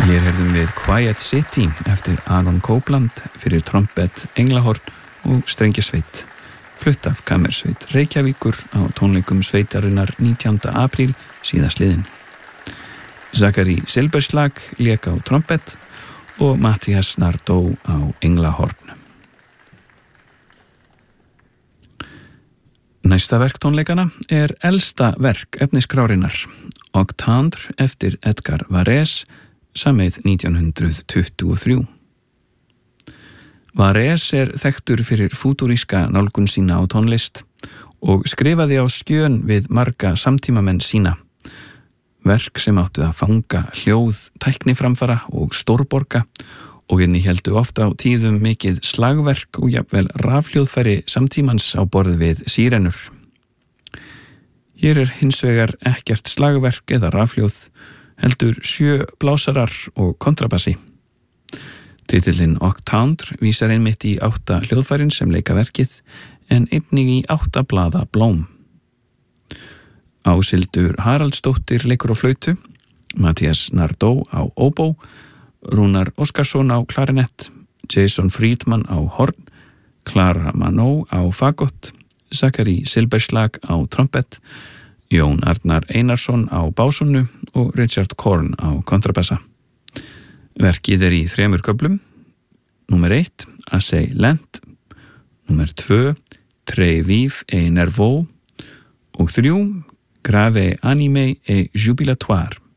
Hér heyrðum við Quiet City eftir Aaron Copland fyrir trompet, englahorn og strengjasveit, flutt af kammersveit Reykjavíkur á tónleikum sveitarinnar 19. apríl síðastliðinn. Zachary Silberslag lék á trompet og Mattias Nardó á englahorn. Næsta verk tónleikana er elsta verk efniskrárinnar, Octandre eftir Edgar Varese, samið 1923. Varese er þekktur fyrir fútúríska nálgun sína á tónlist og skrifaði á skjön við marga samtímamenn sína. Verk sem áttu að fanga hljóð, tækniframfara og stórborga og innihéldu ofta á tíðum mikið slagverk og jafnvel rafhljóðfæri samtímans á borð við sírenur. Hér er hins vegar ekkert slagverk eða rafhljóð, heldur 7 blásarar og kontrabassi. Titillinn Octandre vísar einmitt í 8 hljóðfærin sem leika verkið, en einnig í 8 blaða blóm. Áshildur Haraldsdóttir leikur á flautu, Mattias Nardó á óbó, Rúnar Óskarsson á klarinett, Jason Friedman á horn, Clara Manó á fagott, Zachary Silberslag á trompet, Jón Arnar Einarsson á básunu og Richard Korn á kontrabassa. Verkið er í 3 köflum. Númer 1, Assez lent. Númer 2, Très vif et nerveux. Og 3, Grave animé et jubilatoire.